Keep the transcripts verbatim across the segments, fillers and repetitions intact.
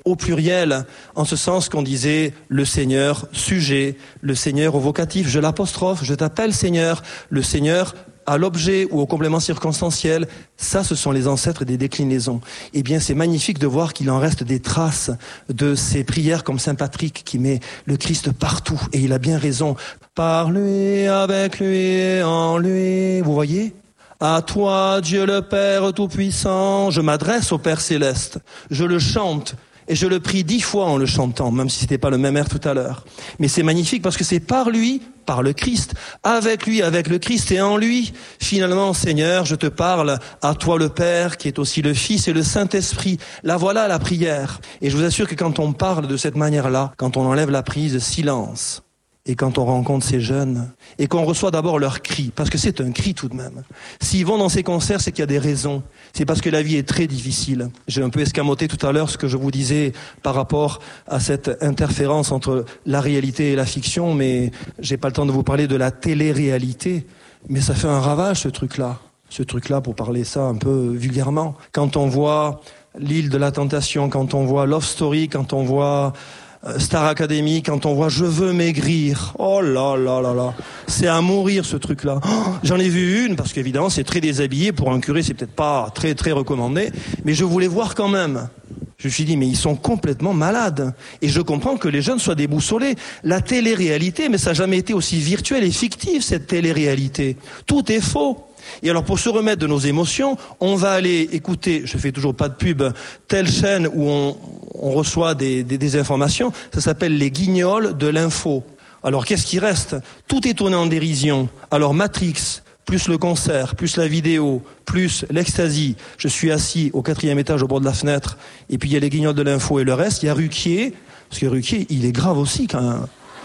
au pluriel, en ce sens qu'on disait le Seigneur sujet, le Seigneur au vocatif, je l'apostrophe, je t'appelle Seigneur, le Seigneur à l'objet ou au complément circonstanciel. Ça, ce sont les ancêtres des déclinaisons. Eh bien, c'est magnifique de voir qu'il en reste des traces de ces prières comme saint Patrick qui met le Christ partout. Et il a bien raison. Par lui, avec lui, en lui. Vous voyez ? À toi, Dieu le Père Tout-Puissant, je m'adresse au Père Céleste. Je le chante. Et je le prie dix fois en le chantant, même si c'était pas le même air tout à l'heure. Mais c'est magnifique parce que c'est par lui, par le Christ, avec lui, avec le Christ et en lui. Finalement, Seigneur, je te parle à toi le Père, qui est aussi le Fils et le Saint-Esprit. Là, voilà la prière. Et je vous assure que quand on parle de cette manière-là, quand on enlève la prise, silence. Et quand on rencontre ces jeunes, et qu'on reçoit d'abord leur cri, parce que c'est un cri tout de même. S'ils vont dans ces concerts, c'est qu'il y a des raisons. C'est parce que la vie est très difficile. J'ai un peu escamoté tout à l'heure ce que je vous disais par rapport à cette interférence entre la réalité et la fiction, mais j'ai pas le temps de vous parler de la télé-réalité. Mais ça fait un ravage, ce truc-là. Ce truc-là, pour parler ça un peu vulgairement. Quand on voit l'île de la tentation, quand on voit Love Story, quand on voit Star Academy, quand on voit Je veux maigrir, oh là là là là, c'est à mourir ce truc-là. Oh, j'en ai vu une, parce qu'évidemment c'est très déshabillé, pour un curé c'est peut-être pas très très recommandé, mais je voulais voir quand même. Je me suis dit, mais ils sont complètement malades. Et je comprends que les jeunes soient déboussolés. La télé-réalité, mais ça n'a jamais été aussi virtuel et fictif, cette télé-réalité. Tout est faux. Et alors pour se remettre de nos émotions, on va aller écouter, je fais toujours pas de pub, telle chaîne où on, on reçoit des, des, des informations, ça s'appelle les guignols de l'info. Alors qu'est-ce qui reste ? Tout est tourné en dérision. Alors Matrix, plus le concert, plus la vidéo, plus l'ecstasy, je suis assis au quatrième étage au bord de la fenêtre, et puis il y a les guignols de l'info et le reste, il y a Ruquier, parce que Ruquier, il est grave aussi quand même.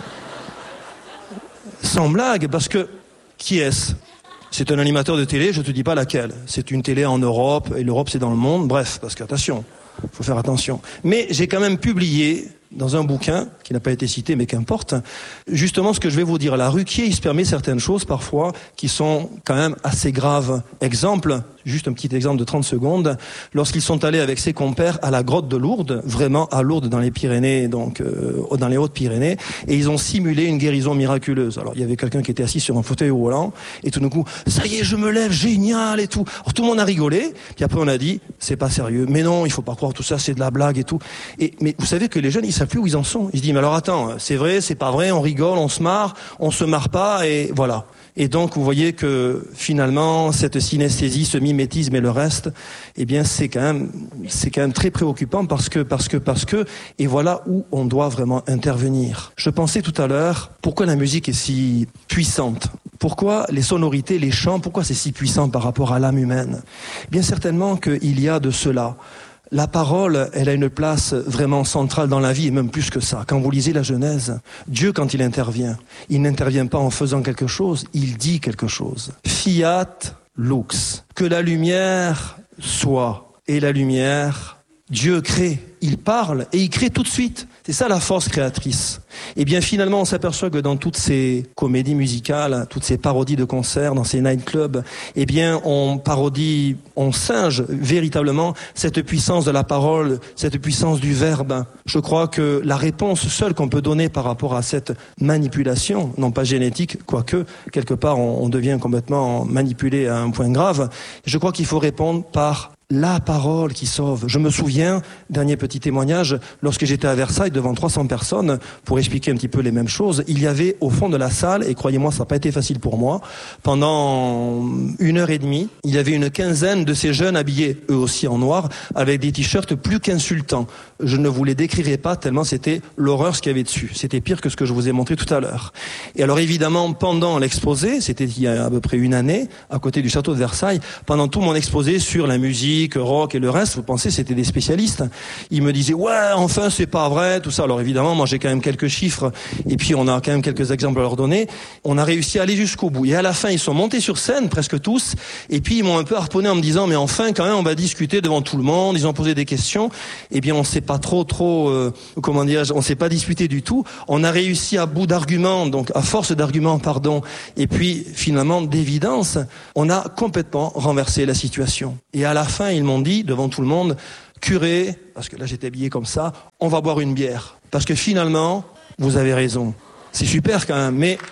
Sans blague, parce que, qui est-ce ? C'est un animateur de télé, je te dis pas laquelle. C'est une télé en Europe, et l'Europe c'est dans le monde, bref, parce qu'attention, faut faire attention. Mais j'ai quand même publié, dans un bouquin, qui n'a pas été cité, mais qu'importe, justement ce que je vais vous dire. La Ruquier, il se permet certaines choses, parfois, qui sont quand même assez graves. Exemple, juste un petit exemple de trente secondes, lorsqu'ils sont allés avec ses compères à la grotte de Lourdes, vraiment à Lourdes dans les Pyrénées, donc euh, dans les Hautes-Pyrénées, et ils ont simulé une guérison miraculeuse. Alors il y avait quelqu'un qui était assis sur un fauteuil roulant, et tout d'un coup, ça y est, je me lève, génial et tout. Alors tout le monde a rigolé, puis après on a dit, c'est pas sérieux, mais non, il faut pas croire tout ça, c'est de la blague et tout. Et mais vous savez que les jeunes, ils savent plus où ils en sont. Ils se disent, mais alors attends, c'est vrai, c'est pas vrai, on rigole, on se marre, on se marre pas, et voilà. Et donc, vous voyez que, finalement, cette synesthésie, ce mimétisme et le reste, eh bien, c'est quand même, c'est quand même très préoccupant parce que, parce que, parce que, et voilà où on doit vraiment intervenir. Je pensais tout à l'heure, pourquoi la musique est si puissante? Pourquoi les sonorités, les chants, pourquoi c'est si puissant par rapport à l'âme humaine? Bien certainement qu'il y a de cela. La parole, elle a une place vraiment centrale dans la vie, et même plus que ça. Quand vous lisez la Genèse, Dieu, quand il intervient, il n'intervient pas en faisant quelque chose, il dit quelque chose. Fiat lux. Que la lumière soit. Et la lumière, Dieu crée. Il parle et il crée tout de suite. C'est ça la force créatrice. Et bien finalement, on s'aperçoit que dans toutes ces comédies musicales, toutes ces parodies de concerts, dans ces nightclubs, eh bien on parodie, on singe véritablement cette puissance de la parole, cette puissance du verbe. Je crois que la réponse seule qu'on peut donner par rapport à cette manipulation, non pas génétique, quoique quelque part on, on devient complètement manipulé à un point grave, je crois qu'il faut répondre par la parole qui sauve. Je me souviens, dernier petit témoignage, lorsque j'étais à Versailles devant trois cents personnes, pour expliquer un petit peu les mêmes choses, il y avait au fond de la salle, et croyez-moi, ça n'a pas été facile pour moi, pendant une heure et demie, il y avait une quinzaine de ces jeunes habillés, eux aussi en noir, avec des t-shirts plus qu'insultants. Je ne vous les décrirai pas tellement c'était l'horreur ce qu'il y avait dessus. C'était pire que ce que je vous ai montré tout à l'heure. Et alors évidemment, pendant l'exposé, c'était il y a à peu près une année, à côté du château de Versailles, pendant tout mon exposé sur la musique, rock et le reste, vous pensez c'était des spécialistes. Ils me disaient ouais, enfin c'est pas vrai, tout ça. Alors évidemment, moi j'ai quand même quelques chiffres et puis on a quand même quelques exemples à leur donner. On a réussi à aller jusqu'au bout. Et à la fin, ils sont montés sur scène, presque tous, et puis ils m'ont un peu harponné en me disant mais enfin quand même on va discuter devant tout le monde. Ils ont posé des questions. Eh bien on s'est pas trop trop euh, comment dire, on s'est pas disputé du tout. On a réussi à bout d'arguments, donc à force d'arguments, pardon, et puis finalement d'évidence, on a complètement renversé la situation. Et à la fin, ils m'ont dit devant tout le monde, curé, parce que là j'étais habillé comme ça, on va boire une bière. Parce que finalement, vous avez raison. C'est super quand même, mais...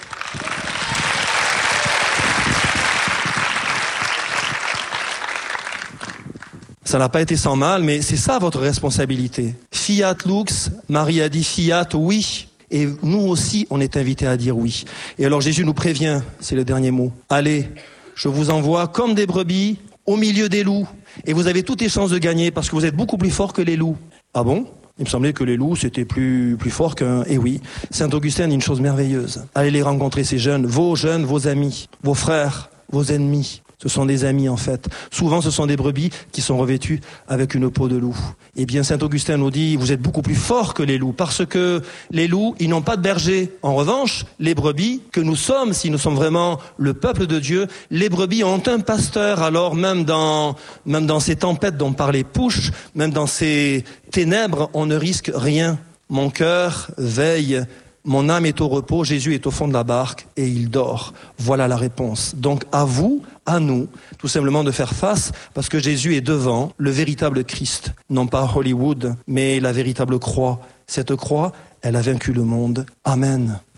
Ça n'a pas été sans mal, mais c'est ça votre responsabilité. Fiat lux, Marie a dit fiat, oui. Et nous aussi, on est invités à dire oui. Et alors Jésus nous prévient, c'est le dernier mot. Allez, je vous envoie comme des brebis au milieu des loups. Et vous avez toutes les chances de gagner parce que vous êtes beaucoup plus fort que les loups. Ah bon ? Il me semblait que les loups, c'était plus, plus fort qu'un... Eh oui, Saint-Augustin dit une chose merveilleuse. Allez les rencontrer, ces jeunes, vos jeunes, vos amis, vos frères, vos ennemis. Ce sont des amis en fait. Souvent ce sont des brebis qui sont revêtues avec une peau de loup. Eh bien Saint-Augustin nous dit, vous êtes beaucoup plus forts que les loups, parce que les loups, ils n'ont pas de berger. En revanche, les brebis que nous sommes, si nous sommes vraiment le peuple de Dieu, les brebis ont un pasteur. Alors même dans, même dans ces tempêtes dont parlait Pouche, même dans ces ténèbres, on ne risque rien. Mon cœur veille. Mon âme est au repos, Jésus est au fond de la barque et il dort. Voilà la réponse. Donc à vous, à nous, tout simplement de faire face parce que Jésus est devant le véritable Christ. Non pas Hollywood, mais la véritable croix. Cette croix, elle a vaincu le monde. Amen.